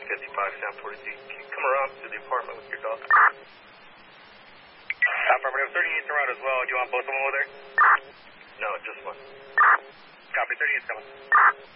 55 San 40Z. Can you come around to the apartment with your dog? Affirmative, 38's around as well. Do you want both of them over there? No, just one. Copy, 38's coming.